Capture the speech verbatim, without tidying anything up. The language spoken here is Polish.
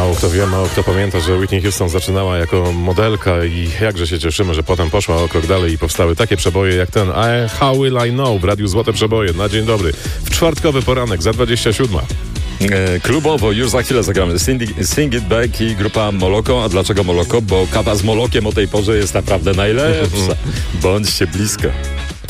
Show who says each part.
Speaker 1: Mało kto wie, mało kto pamięta, że Whitney Houston zaczynała jako modelka i jakże się cieszymy, że potem poszła o krok dalej i powstały takie przeboje jak ten I, How Will I Know w Radiu Złote Przeboje. Na dzień dobry. W czwartkowy poranek za dwadzieścia siódma.
Speaker 2: E, klubowo, już za chwilę zagramy Sing, Sing It Back i grupa Moloko. A dlaczego Moloko? Bo kawa z Molokiem o tej porze jest naprawdę najlepsza. Bądźcie blisko.